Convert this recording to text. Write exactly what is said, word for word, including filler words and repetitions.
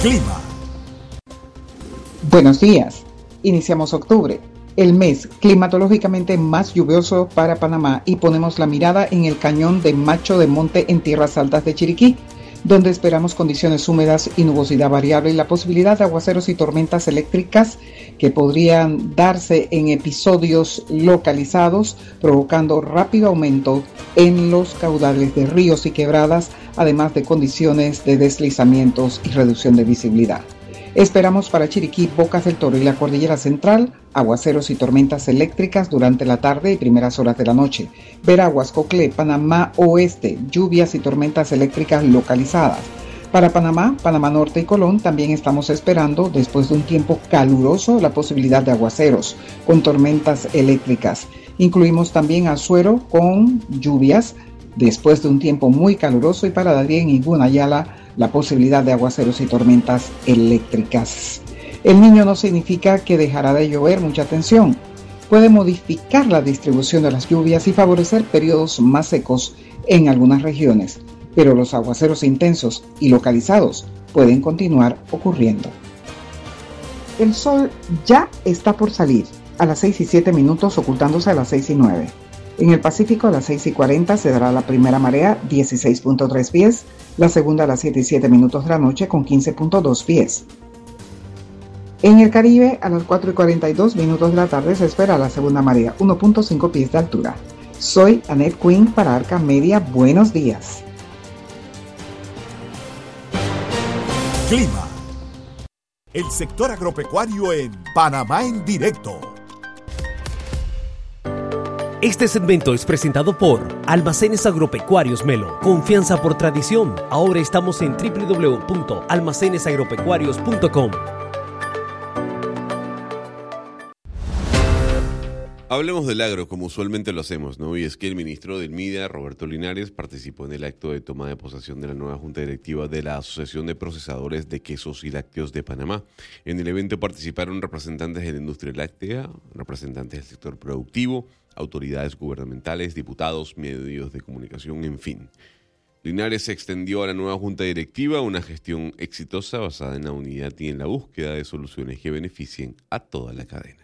Clima. Buenos días. Iniciamos octubre, el mes climatológicamente más lluvioso para Panamá, y ponemos la mirada en el cañón de Macho de Monte en tierras altas de Chiriquí, donde esperamos condiciones húmedas y nubosidad variable y la posibilidad de aguaceros y tormentas eléctricas que podrían darse en episodios localizados, provocando rápido aumento en los caudales de ríos y quebradas, además de condiciones de deslizamientos y reducción de visibilidad. Esperamos para Chiriquí, Bocas del Toro y la Cordillera Central aguaceros y tormentas eléctricas durante la tarde y primeras horas de la noche. Veraguas, Coclé, Panamá Oeste, lluvias y tormentas eléctricas localizadas. Para Panamá, Panamá Norte y Colón también estamos esperando, después de un tiempo caluroso, la posibilidad de aguaceros con tormentas eléctricas. Incluimos también Azuero con lluvias después de un tiempo muy caluroso, y para Darién y Gunayala la posibilidad de aguaceros y tormentas eléctricas. El Niño no significa que dejará de llover, mucha atención. Puede modificar la distribución de las lluvias y favorecer periodos más secos en algunas regiones, pero los aguaceros intensos y localizados pueden continuar ocurriendo. El sol ya está por salir a las seis y siete minutos, ocultándose a las seis y nueve. En el Pacífico a las seis y cuarenta se dará la primera marea, dieciséis punto tres pies, la segunda a las siete y siete minutos de la noche con quince punto dos pies. En el Caribe a las cuatro y cuarenta y dos minutos de la tarde se espera la segunda marea, uno punto cinco pies de altura. Soy Annette Quinn para Arca Media. Buenos días. Clima. El sector agropecuario en Panamá en directo. Este segmento es presentado por Almacenes Agropecuarios Melo. Confianza por tradición. Ahora estamos en doble u doble u doble u punto almacenes agropecuarios punto com. Hablemos del agro, como usualmente lo hacemos, ¿no? Y es que el ministro del MIDA, Roberto Linares, participó en el acto de toma de posesión de la nueva Junta Directiva de la Asociación de Procesadores de Quesos y Lácteos de Panamá. En el evento participaron representantes de la industria láctea, representantes del sector productivo, autoridades gubernamentales, diputados, medios de comunicación, en fin. Linares extendió a la nueva Junta Directiva una gestión exitosa basada en la unidad y en la búsqueda de soluciones que beneficien a toda la cadena.